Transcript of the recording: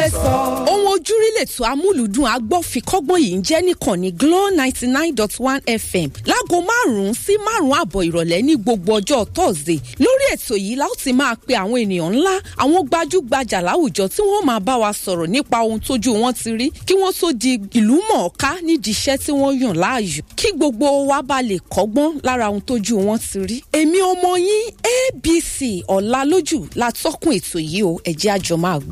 fẹ́ sọ. Ohun ojúrí lètò amúlùdùn agbọ́fikọ́gbọ́n yìí ń jẹ́ nìkànnì Glo 99.1 FM láago 5 sí 5:30 ìrọ̀lẹ́ ní gbogbo ọjọ́ Thursday. Lórí ètò yìí la ó ti máa pe àwọn ènìyàn ńlá, àwọn gbajúgbajà láwùjọ tí wọ́n máa bá wa sọ̀rọ̀ nípa ohun tójú wọn ti rí kí wọ́n tó di ìlú mọ̀ọ́ká nídìí iṣẹ́ tí wọ́n yàn láàyò. Kí gbogbo wa bá lè kọ́gbọ́n lára ohun tójú wọn ti rí. Èmi ọmọ yín ABC Ọlálójú la tọ́kùn ètò yìí o, ẹ jẹ́ a jọ máa gbọ́.